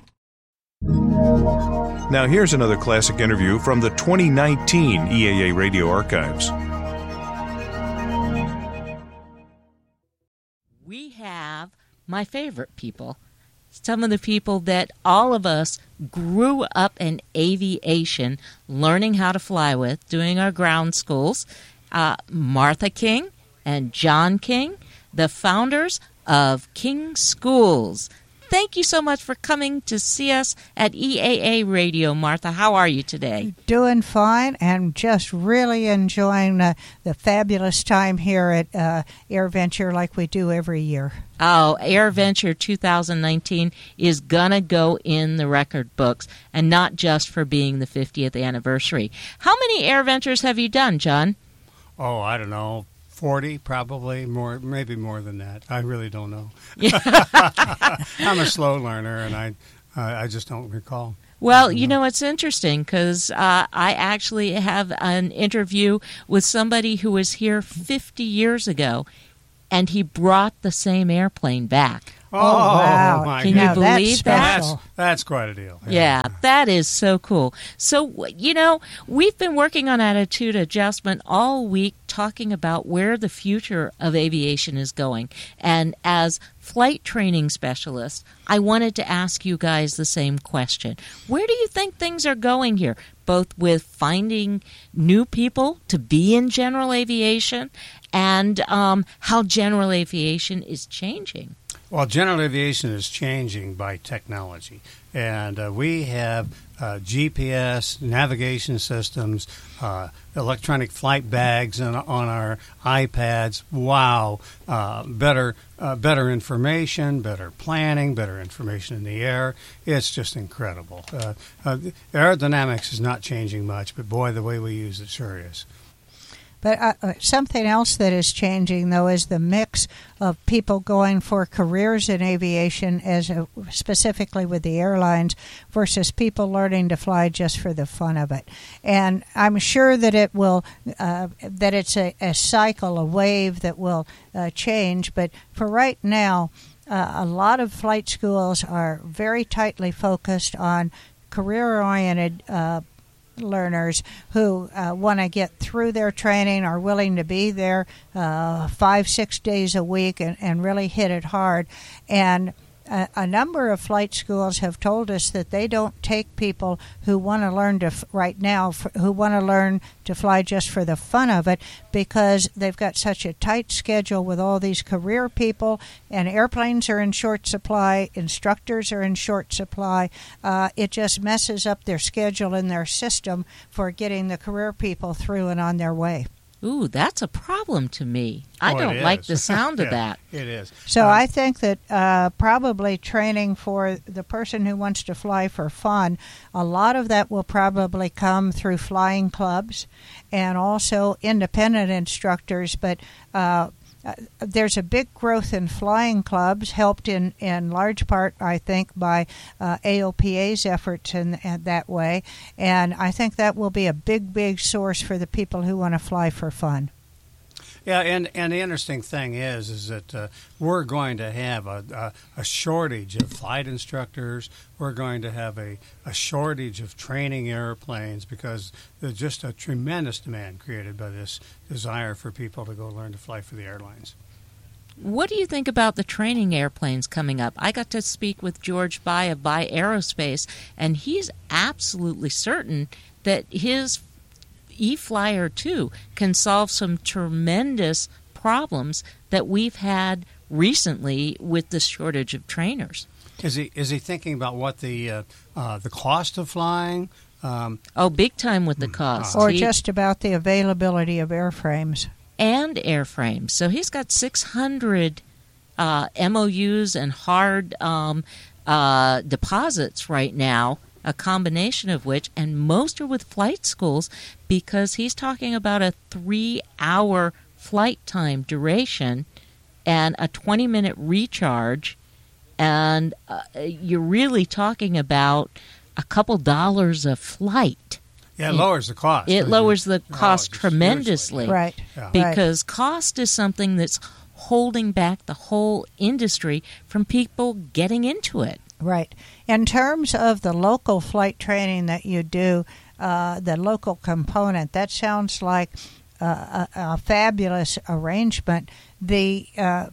Now here's another classic interview from the twenty nineteen E A A Radio archives. We have my favorite people. Some of the people that all of us grew up in aviation, learning how to fly with, doing our ground schools. Uh, Martha King and John King, the founders of King Schools. thank you so much for coming to see us at E A A Radio. Martha, how are you today? Doing fine and just really enjoying uh, the fabulous time here at uh, AirVenture like we do every year. Oh, AirVenture two thousand nineteen is going to go in the record books, and not just for being the fiftieth anniversary. How many AirVentures have you done, John? Oh, I don't know. forty, probably more, maybe more than that. I really don't know. I'm a slow learner, and I, uh, I just don't recall. Well, you know, it's interesting because uh, I actually have an interview with somebody who was here fifty years ago, and he brought the same airplane back. Oh, wow. My Can you goodness. believe that? That's, that's quite a deal. Yeah, that is so cool. So, you know, we've been working on attitude adjustment all week, talking about where the future of aviation is going. And as flight training specialists, I wanted to ask you guys the same question. Where do you think things are going here, both with finding new people to be in general aviation and um, how general aviation is changing? Well, general aviation is changing by technology, and uh, we have uh, G P S, navigation systems, uh, electronic flight bags on, on our iPads. Wow, uh, better, uh, better information, better planning, better information in the air. It's just incredible. Uh, uh, aerodynamics is not changing much, but boy, the way we use it sure is. But uh, something else that is changing, though, is the mix of people going for careers in aviation, as a, specifically with the airlines, versus people learning to fly just for the fun of it. And I'm sure that it will, uh, that it's a, a cycle, a wave that will uh, change. But for right now, uh, a lot of flight schools are very tightly focused on career-oriented uh learners who uh, want to get through their training, are willing to be there uh, five, six days a week and, and really hit it hard. And a, a number of flight schools have told us that they don't take people who want to learn to, f- right now, f- who want to learn to fly just for the fun of it, because they've got such a tight schedule with all these career people, and airplanes are in short supply, instructors are in short supply. Uh, it just messes up their schedule and their system for getting the career people through and on their way. Ooh, that's a problem to me. I Oh, don't it like is. the sound of Yeah, that. It is. So Um, I think that uh, probably training for the person who wants to fly for fun, a lot of that will probably come through flying clubs and also independent instructors. But uh, uh, there's a big growth in flying clubs, helped in, in large part, I think, by uh, A O P A's efforts in, in that way. And I think that will be a big, big source for the people who want to fly for fun. Yeah, and, and the interesting thing is is that uh, we're going to have a, a, a shortage of flight instructors. We're going to have a, a shortage of training airplanes because there's just a tremendous demand created by this desire for people to go learn to fly for the airlines. What do you think about the training airplanes coming up? I got to speak with George Bai of Bai Aerospace, and he's absolutely certain that his E-Flyer two can solve some tremendous problems that we've had recently with the shortage of trainers. Is he is he thinking about what the uh, uh, the cost of flying? Um, oh, big time with the cost. Or He- just about the availability of airframes. and airframes. So he's got six hundred uh, M O Us and hard um, uh, deposits right now, a combination of which, and most are with flight schools, because he's talking about a three-hour flight time duration and a twenty-minute recharge, and uh, you're really talking about a couple dollars a flight. Yeah, it lowers the cost. It lowers the Oh, cost just tremendously. hugely. Right. Yeah. Because cost is something that's holding back the whole industry from people getting into it. Right. In terms of the local flight training that you do, uh, the local component, that sounds like uh, a, a fabulous arrangement. The uh,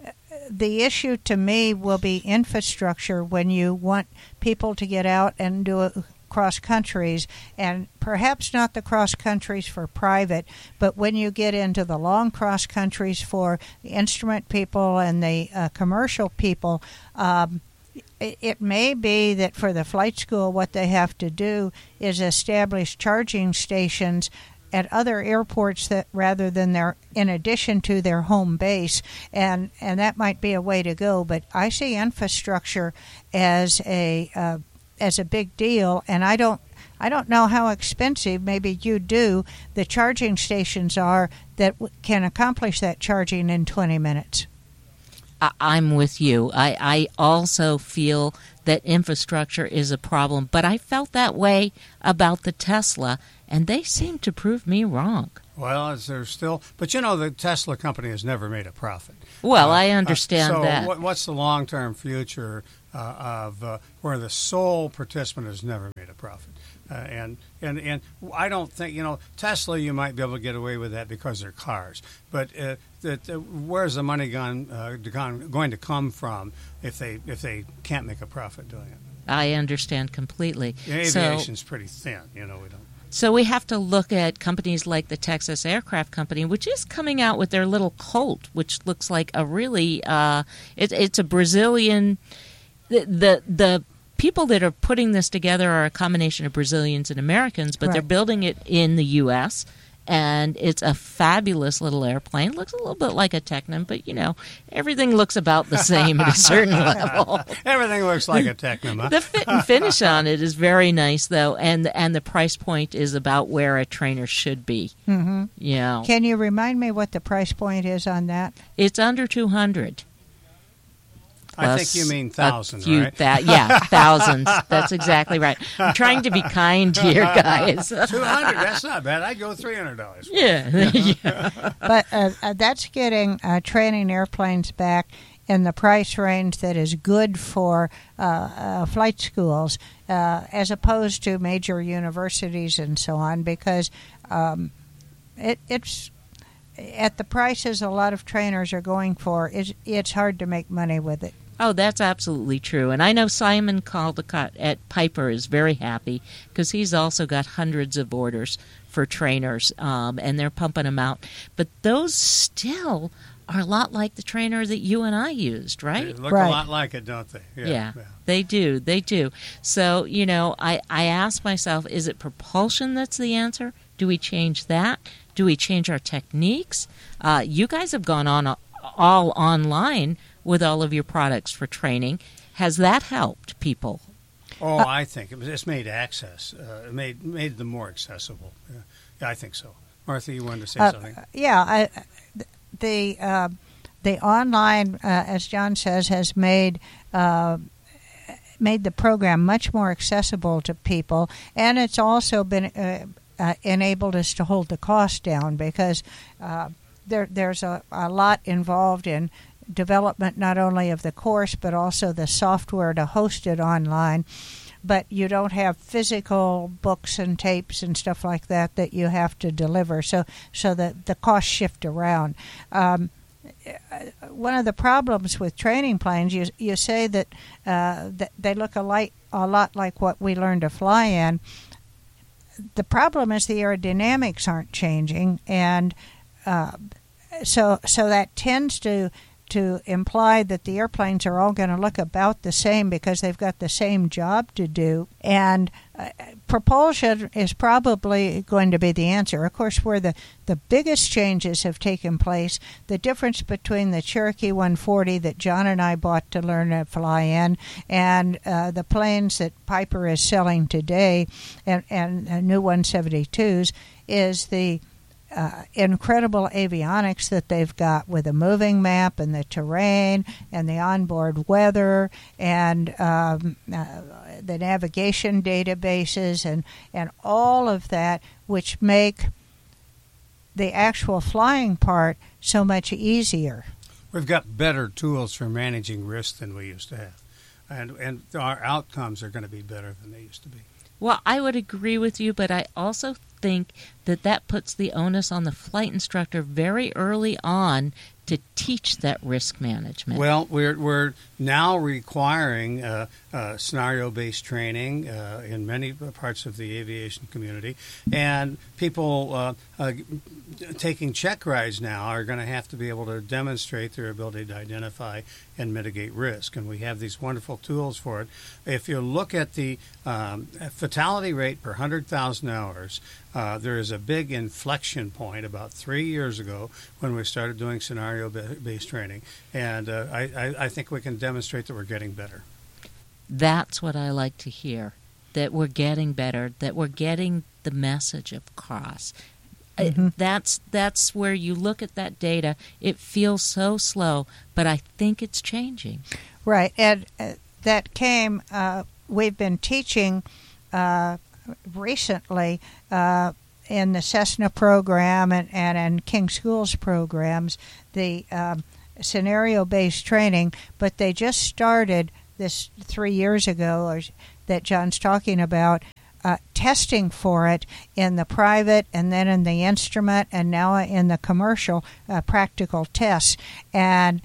the issue to me will be infrastructure when you want people to get out and do it cross countries, and perhaps not the cross countries for private, but when you get into the long cross countries for the instrument people and the uh, commercial people, um, it, it may be that for the flight school, what they have to do is establish charging stations at other airports that rather than their in addition to their home base, and and that might be a way to go. But I see infrastructure as a uh, as a big deal, and I don't I don't know how expensive, maybe you do, the charging stations are that w- can accomplish that charging in twenty minutes. I- I'm with you. I, I also feel that infrastructure is a problem, but I felt that way about the Tesla, and they seem to prove me wrong. Well, is there still, but you know, the Tesla company has never made a profit. Well, Uh, I understand uh, so that. what, what's the long-term future uh, of uh, where the sole participant has never made a profit? Uh, and, and and I don't think, you know, Tesla, you might be able to get away with that because they're cars. But uh, that uh, where's the money gone, uh, gone, going to come from if they if they can't make a profit doing it? I understand completely. Aviation's So, pretty thin, you know. We don't. so we have to look at companies like the Texas Aircraft Company, which is coming out with their little Colt, which looks like a really uh, it, it's a Brazilian. The, the the people that are putting this together are a combination of Brazilians and Americans, but Right. they're building it in the U S, and it's a fabulous little airplane. Looks a little bit like a Technim, but, you know, everything looks about the same at a certain level. Everything looks like a Technim, huh? The fit and finish on it is very nice, though, and and the price point is about where a trainer should be. Mm-hmm. You know, Can you remind me what the price point is on that? it's under two hundred. I think you mean thousands, a few right? That, yeah, thousands. That's exactly right. I'm trying to be kind here, guys. Two hundred. That's not bad. I'd go three hundred dollars. Yeah. yeah. But uh, uh, that's getting uh, training airplanes back in the price range that is good for uh, uh, flight schools, uh, as opposed to major universities and so on, because um, it, it's at the prices a lot of trainers are going for. It's, it's hard to make money with it. Oh, that's absolutely true. And I know Simon Caldecott at Piper is very happy because he's also got hundreds of orders for trainers, um, and they're pumping them out. But those still are a lot like the trainer that you and I used, right? They look Right. a lot like it, don't they? Yeah, they do. They do. So, you know, I, I ask myself, is it propulsion that's the answer? Do we change that? Do we change our techniques? Uh, you guys have gone on uh, all online with all of your products for training. Has that helped people? Oh, I think it was, it's made access. Uh, it made made them more accessible. Yeah. Yeah, I think so. Martha, you wanted to say Uh, something? Yeah, I, the uh, the online, uh, as John says, has made uh, made the program much more accessible to people, and it's also been uh, uh, enabled us to hold the cost down because uh, there there's a, a lot involved in development not only of the course but also the software to host it online. But you don't have physical books and tapes and stuff like that that you have to deliver, so so that the costs shift around. Um, one of the problems with training planes, you you say that uh, that they look a, light, a lot like what we learned to fly in. The problem is the aerodynamics aren't changing, and uh, so so that tends to to imply that the airplanes are all going to look about the same because they've got the same job to do. And uh, propulsion is probably going to be the answer. Of course, where the, the biggest changes have taken place, the difference between the Cherokee one forty that John and I bought to learn to fly in and uh, the planes that Piper is selling today and, and uh, new one seventy-twos is the Uh, incredible avionics that they've got with a moving map and the terrain and the onboard weather and um, uh, the navigation databases and, and all of that, which make the actual flying part so much easier. We've got better tools for managing risk than we used to have, and and our outcomes are going to be better than they used to be. Well, I would agree with you, but I also think that that puts the onus on the flight instructor very early on to teach that risk management? Well, we're we're now requiring uh, uh, scenario-based training uh, in many parts of the aviation community, and people uh, uh, taking check rides now are going to have to be able to demonstrate their ability to identify and mitigate risk, and we have these wonderful tools for it. If you look at the um, fatality rate per one hundred thousand hours, uh, there is a big inflection point about three years ago when we started doing scenario-based training, and uh, I, I, I think we can demonstrate that we're getting better. That's what I like to hear, that we're getting better, that we're getting the message across. Mm-hmm. That's that's where you look at that data. It feels so slow, but I think it's changing. Right, and uh, that came, uh, we've been teaching uh, recently uh, in the Cessna program and, and in King Schools programs, the um, scenario-based training, but they just started this three years ago or, that John's talking about, uh, testing for it in the private and then in the instrument and now in the commercial uh, practical tests. And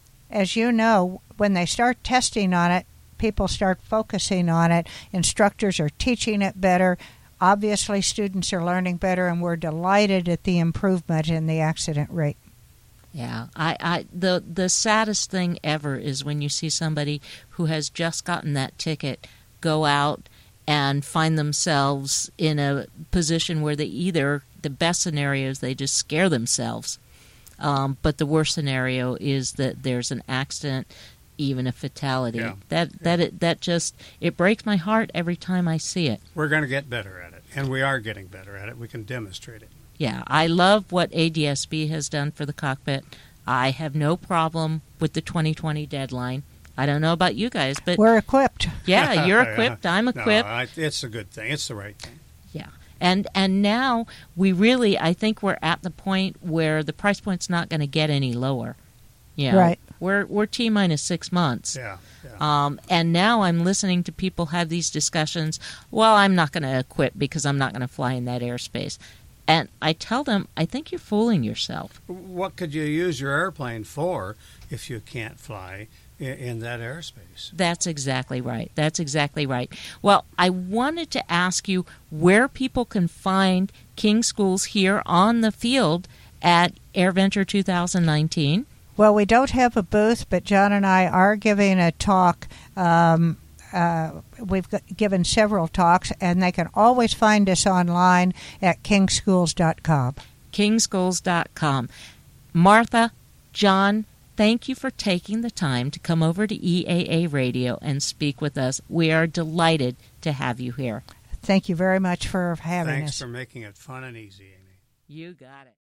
as you know, when they start testing on it, people start focusing on it. Instructors are teaching it better. Obviously, students are learning better, and we're delighted at the improvement in the accident rate. Yeah, I, I the the saddest thing ever is when you see somebody who has just gotten that ticket go out and find themselves in a position where they either, the best scenario is they just scare themselves, um, but the worst scenario is that there's an accident, even a fatality. Yeah. That that it, that just it breaks my heart every time I see it. We're going to get better at it, and we are getting better at it. We can demonstrate it. Yeah, I love what A D S B has done for the cockpit. I have no problem with the twenty twenty deadline. I don't know about you guys, but we're equipped. Yeah, you're equipped. I'm equipped. No, I, it's a good thing. It's the right thing. Yeah, and and now we really, I think we're at the point where the price point's not going to get any lower. You know, right. We're we're T minus six months. Yeah. yeah. Um, and now I'm listening to people have these discussions. Well, I'm not going to quit because I'm not going to fly in that airspace. And I tell them, I think you're fooling yourself. What could you use your airplane for if you can't fly in, in that airspace? That's exactly right. That's exactly right. Well, I wanted to ask you where people can find King Schools here on the field at AirVenture two thousand nineteen. Well, we don't have a booth, but John and I are giving a talk. Um, Uh, we've got, given several talks, and they can always find us online at king schools dot com. king schools dot com. Martha, John, thank you for taking the time to come over to E A A Radio and speak with us. We are delighted to have you here. Thank you very much for having Thanks us. Thanks for making it fun and easy, Amy. You got it.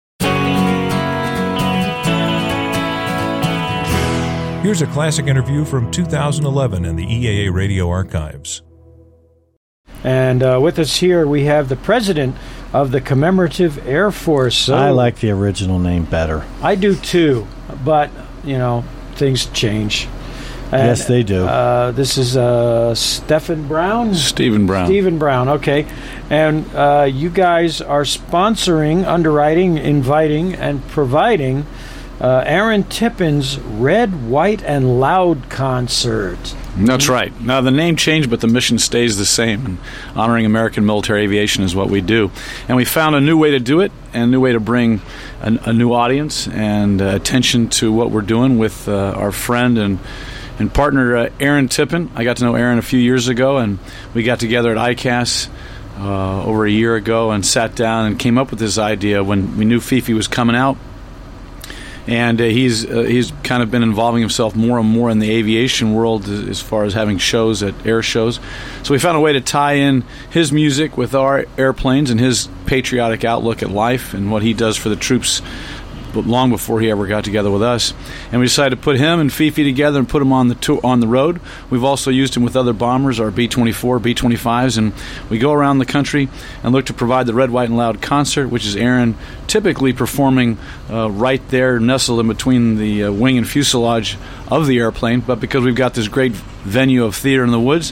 Here's a classic interview from two thousand eleven in the E A A Radio archives. And uh, with us here, we have the president of the Commemorative Air Force. So I like the original name better. I do too, but, you know, things change. And, yes, they do. Uh, this is uh, Stephen Brown? Stephen Brown. Stephen Brown, okay. And uh, you guys are sponsoring, underwriting, inviting, and providing Uh, Aaron Tippin's Red, White, and Loud concert. That's right. Now, the name changed, but the mission stays the same. And honoring American military aviation is what we do. And we found a new way to do it and a new way to bring a, a new audience and uh, attention to what we're doing with uh, our friend and and partner uh, Aaron Tippin. I got to know Aaron a few years ago, and we got together at I C A S uh, over a year ago and sat down and came up with this idea when we knew Fifi was coming out. And uh, he's uh, he's kind of been involving himself more and more in the aviation world as far as having shows at air shows. So we found a way to tie in his music with our airplanes and his patriotic outlook at life and what he does for the troops long before he ever got together with us. And we decided to put him and Fifi together and put him on the tour, on the road. We've also used him with other bombers, our B twenty-four, B twenty-fives, and we go around the country and look to provide the Red, White, and Loud concert, which is Aaron typically performing uh, right there, nestled in between the uh, wing and fuselage of the airplane. But because we've got this great venue of Theater in the Woods,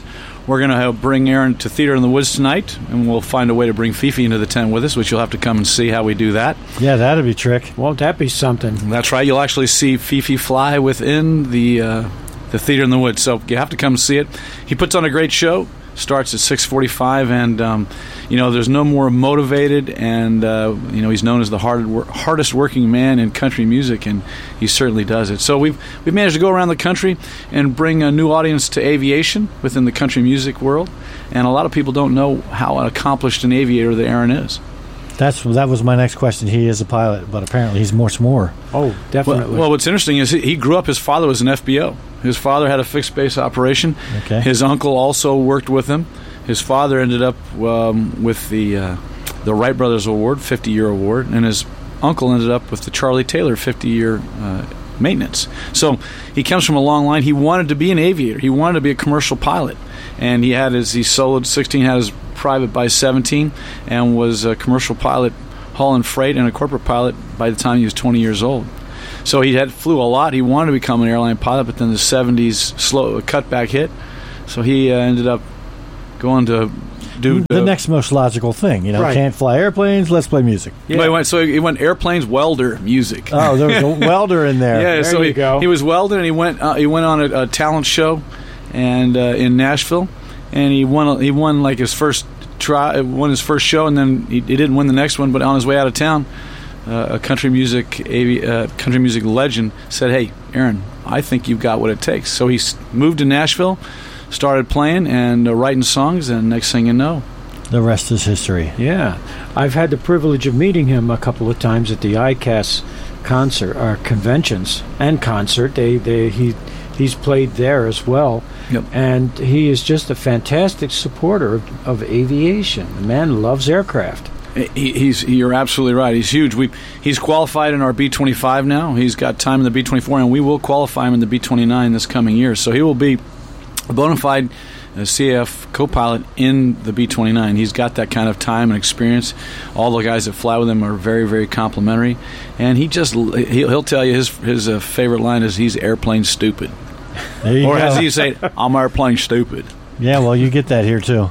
We're going to bring Aaron to Theater in the Woods tonight, and we'll find a way to bring Fifi into the tent with us, which you'll have to come and see how we do that. Yeah, that'd be a trick. Won't that be something? That's right. You'll actually see Fifi fly within the uh, the Theater in the Woods, so you have to come and see it. He puts on a great show. Starts at six forty-five, and um, you know there's no more motivated, and uh, you know he's known as the hard, hardest working man in country music, and he certainly does it. So we've we've managed to go around the country and bring a new audience to aviation within the country music world, and a lot of people don't know how accomplished an aviator that Aaron is. That's that was my next question. He is a pilot, but apparently he's much more. Oh, definitely. Well, well what's interesting is he, he grew up. His father was an F B O. His father had a fixed base operation. Okay. His uncle also worked with him. His father ended up um, with the uh, the Wright Brothers Award, fifty-year award, and his uncle ended up with the Charlie Taylor fifty-year uh, maintenance. So he comes from a long line. He wanted to be an aviator. He wanted to be a commercial pilot, and he had his he soloed sixteen, had his private by seventeen, and was a commercial pilot hauling freight and a corporate pilot by the time he was twenty years old. So he had flew a lot. He wanted to become an airline pilot, but then the seventies slow cutback hit. So he uh, ended up going to do the uh, next most logical thing. You know, Right. can't fly airplanes. Let's play music. Yeah. He went, so he went airplanes, welder, music. Oh, there was a welder in there. Yeah, There so you he, go. he was welding, and he went uh, he went on a, a talent show, and uh, in Nashville, and he won he won like his first try, won his first show, and then he, he didn't win the next one. But on his way out of town, uh, a country music avi- uh, country music legend said, "Hey, Aaron, I think you've got what it takes." So he s- moved to Nashville, started playing and uh, writing songs, and next thing you know, The rest is history. Yeah. I've had the privilege of meeting him a couple of times at the I C A S concert, or conventions and concert. They, they, he, he's played there as well. Yep. And he is just a fantastic supporter of, of aviation. The man loves aircraft. He, he's you're absolutely right. He's huge. We he's qualified in our B twenty-five now. He's got time in the B twenty-four, and we will qualify him in the B twenty-nine this coming year. So he will be a bona fide uh, C A F co-pilot in the B twenty-nine. He's got that kind of time and experience. All the guys that fly with him are very, very complimentary, and he just he'll, he'll tell you his his uh, favorite line is he's airplane stupid, There you or go. as he say, I'm airplane stupid. Yeah, well, you get that here too.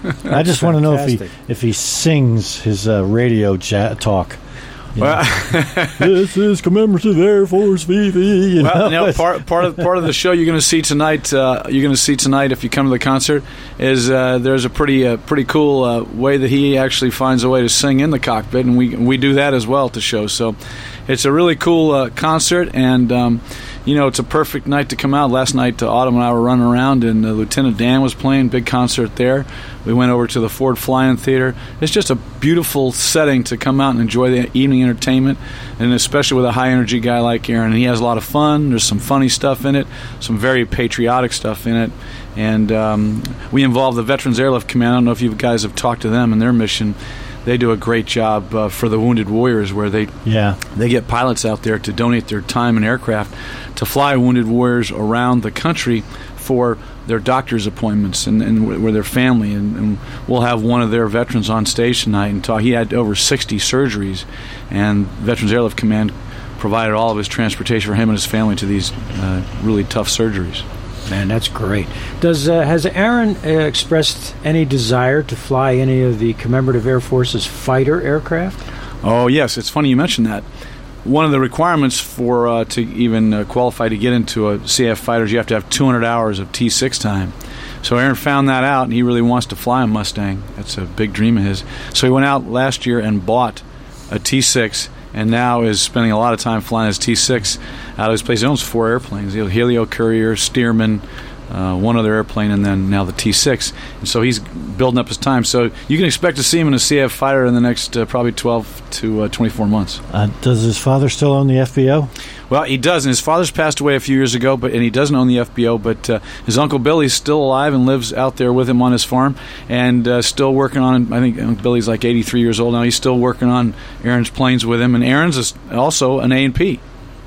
I just want to know if he fantastic. if he sings his uh, radio chat talk. You know, Well, this is commemorative Air Force V V. You Well, know? no, part part of part of the show you're going to see tonight. Uh, you're going to see tonight if you come to the concert is uh, there's a pretty uh, pretty cool uh, way that he actually finds a way to sing in the cockpit, and we we do that as well to show. So it's a really cool uh, concert, and um, you know it's a perfect night to come out. Last night, uh, Autumn and I were running around, and uh, Lieutenant Dan was playing, big concert there. We went over to the Ford Fly-In Theater. It's just a beautiful setting to come out and enjoy the evening entertainment, and especially with a high-energy guy like Aaron. And he has a lot of fun. There's some funny stuff in it, some very patriotic stuff in it. And um, we involve the Veterans Airlift Command. I don't know if you guys have talked to them and their mission. They do a great job uh, for the Wounded Warriors, where they yeah. they get pilots out there to donate their time and aircraft to fly Wounded Warriors around the country for their doctor's appointments and, and with their family. And, and we'll have one of their veterans on stage tonight and talk. He had over sixty surgeries, and Veterans Airlift Command provided all of his transportation for him and his family to these uh, really tough surgeries. Man, that's great. Does uh, has Aaron uh, expressed any desire to fly any of the Commemorative Air Force's fighter aircraft? Oh, yes. It's funny you mentioned that. One of the requirements for uh, to even uh, qualify to get into a C F fighter is you have to have two hundred hours of T six time. So Aaron found that out, and he really wants to fly a Mustang. That's a big dream of his. So he went out last year and bought a T six, and now is spending a lot of time flying his T six out of his place. He owns four airplanes: the Helio Courier, Stearman, uh, one other airplane, and then now the T six. And so he's building up his time. So you can expect to see him in a C F fighter in the next uh, probably twelve to twenty-four months. Uh, does his father still own the F B O? Well, he does, and his father's passed away a few years ago, but and he doesn't own the F B O, but uh, his Uncle Billy's still alive and lives out there with him on his farm, and uh, still working on, I think Uncle Billy's like eighty-three years old now. He's still working on Aaron's planes with him, and Aaron's is also an A and P.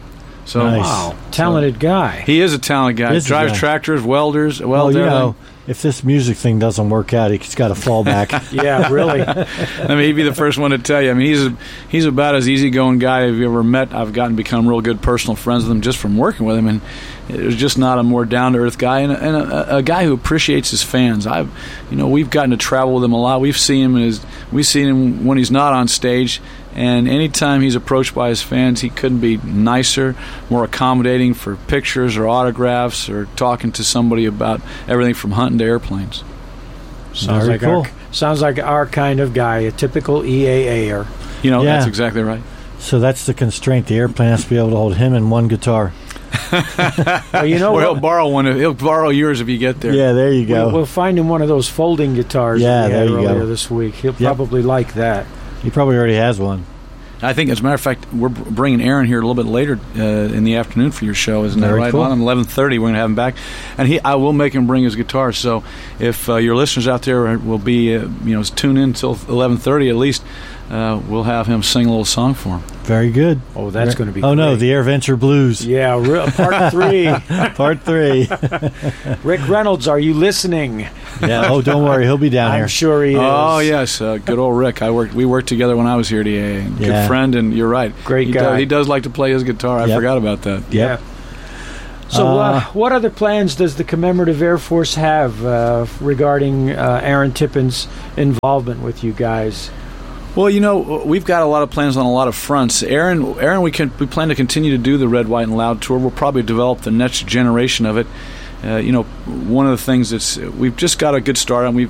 So, Nice. Wow, talented guy. he is a talented guy. Is a Drives guy. tractors, welders, Well, welds you everything. know, if this music thing doesn't work out, he's got a fallback. Yeah, really. I mean, he'd be the first one to tell you. I mean, he's a, he's about as easy-going guy I've ever met. I've gotten to become real good personal friends with him just from working with him. And There's just not a more down-to-earth guy, and, a, and a, a guy who appreciates his fans. I've, you know, we've gotten to travel with him a lot. We've seen him in his, we've seen him when he's not on stage, and anytime he's approached by his fans, he couldn't be nicer, more accommodating for pictures or autographs or talking to somebody about everything from hunting to airplanes. Sounds Very like cool. our, sounds like our kind of guy, a typical E A A-er. You know, Yeah. that's exactly right. So that's the constraint. The airplane has to be able to hold him and one guitar. Well, you know Well, he'll what? borrow one. If, he'll borrow yours if you get there. Yeah, there you go. We'll, we'll find him one of those folding guitars Yeah, that we had there you earlier go. this week. He'll Yep. probably like that. He probably already has one. I think, as a matter of fact, we're br- bringing Aaron here a little bit later uh, in the afternoon for your show, isn't that Very right? cool. Around eleven thirty, we're going to have him back, and he, I will make him bring his guitar. So, if uh, your listeners out there will be, uh, you know, tune in until eleven thirty at least, uh, we'll have him sing a little song for him. Very good. Oh, that's going to be Oh, no, great. the AirVenture Blues. Yeah, re- part three. Part three. Rick Reynolds, are you listening? Yeah. Oh, don't worry. He'll be down I'm here. sure he is. Oh yes, uh, good old Rick. I worked. We worked together when I was here at E A A. Good Yeah. friend, and you're right. Great he guy. Does, he does like to play his guitar. I Yep. forgot about that. Yep. So, uh, Uh, what other plans does the Commemorative Air Force have uh, regarding uh, Aaron Tippin's involvement with you guys? Well, you know, we've got a lot of plans on a lot of fronts. Aaron, Aaron, we can we plan to continue to do the Red, White, and Loud tour. We'll probably develop the next generation of it. Uh, you know, one of the things that's we've just got a good start on. We've